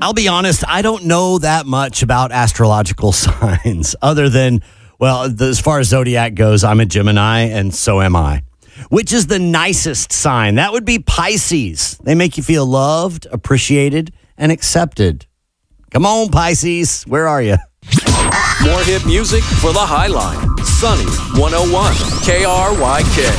I'll be honest, I don't know that much about astrological signs other than, well, as far as zodiac goes, I'm a Gemini and so am I. Which is the nicest sign? That would be Pisces. They make you feel loved, appreciated, and accepted. Come on, Pisces. Where are you? More hit music for the Highline. Sunny 101 KRYK.